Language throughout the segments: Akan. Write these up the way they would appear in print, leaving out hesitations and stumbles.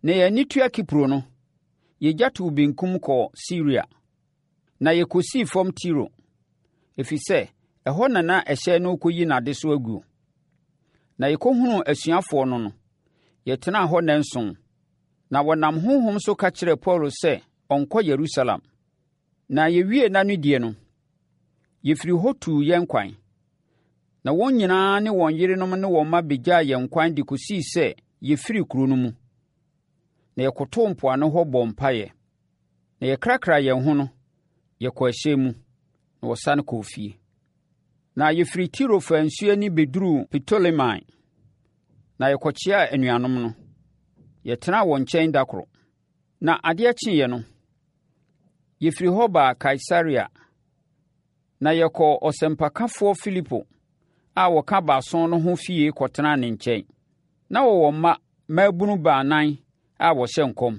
Na yɛn tua Kipro no, yɛgya too benkum kɔɔ Siria, na yɛkɔsii fam Tiro, ɛfiri sɛ, ɛhɔ na ɛhyɛn no rekɔyi n'ade so aguo. Na yɛkɔhunuu asuafoɔ no yɛtenaa hɔ nnanson. Na wɔnam honhom so ka kyerɛɛ Paulo sɛ ɔnkɔ Yerusalem. Na yɛwiee n'anodie no, yɛfiri hɔ tuu yɛn kwan. Na wɔn nyinaa ne wɔn yerenom ne wɔn mma bɛgyaa yɛn kwan de kɔsii sɛ yɛfiri kuro no mu. Na yɛkotoo mpoano hɔ bɔɔ mpaeɛ. Na yɛkrakraa yɛn ho no, yɛkɔɔ ɛhyɛn mu, na wɔsane kɔɔ fie. Na yɛfiri Tiro faa nsuo ani bɛduruu Ptolemai. Na yɛkɔkyeaa anuanom no. Yɛtenaa wɔn nkyɛn da koro. Na adeɛ kyeeɛ no, yɛfiri hɔ baa Kaesarea. Na yɛkɔɔ ɔsɛmpakafoɔ Filipo a wɔka baason no ho fie kɔtenaa ne nkyɛn. Na wɔwɔ mmabunu baanan a wɔhyɛ nkɔm.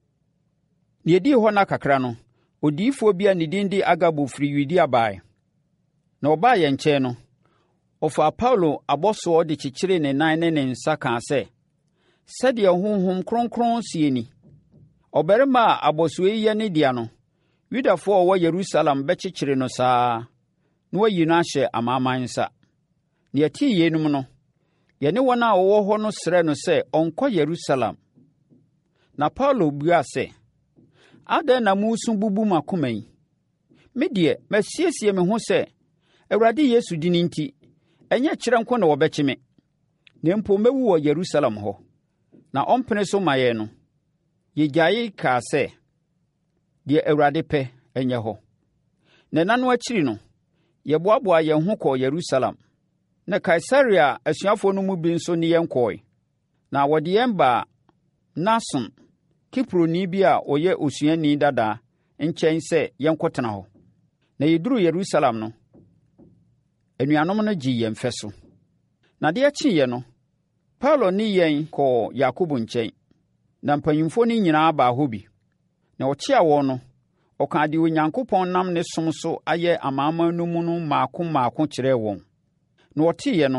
Na yɛdii hɔ nna kakra no, odiyifoɔ bi a ne din de Agabo firi Yudea baeɛ. Na ɔbaa yɛn nkyɛn no, ɔfaa Paulo abɔsoɔ de kyekyeree ne nan ne ne nsa kaa sɛ, sɛdeɛ Honhom Kronkron sie ni, ɔbarima a abɔsoɔ yi yɛ ne dea no, Yudafoɔ a wɔwɔ Yerusalem bɛkyekyere no saa, na wɔayi no ahyɛ amanaman nsa. Na yɛtee yeinom no, yɛne wɔn a wɔwɔ hɔ no srɛɛ no sɛ ɔnkɔ Yerusalem. Na Paulo buaa sɛ, adɛn na moresu bubu m'akoma yi? Me deɛ, masiesie me ho sɛ, Awurade Yesu din enti, ɛnyɛ kyerɛ nko na wɔbɛkye me, na mpo mɛwu wɔ Yerusalem hɔ. Na ɔmpene so ma yɛn no, yɛgyae kaa sɛ, deɛ Awurade pɛ ɛnyɛ hɔ. Na ɛna no akyiri no, yɛboaboaa yɛn ho kɔɔ Yerusalem. Na Kaesarea asuafoɔ no mu bi nso ne yɛn kɔɔe. Na wɔde yɛn baa Nason, Kiproni bi a ɔyɛ osuani dadaa nkyɛn sɛ yɛnkɔtena hɔ. Na yɛduruu Yerusalem no, anuanom no gyee yɛn fɛ so. Na adeɛ kyeeɛ no, Paulo ne yɛn kɔɔ Yakobo nkyɛn. Na mpanyimfoɔ no nyinaa baa hɔ bi. Na ɔkyeaa wɔn no, ɔkaa deɛ Onyankopɔn nam ne som so ayɛ amanaman no mu no mmaako mmaako kyerɛɛ wɔn. Na wɔteeɛ no,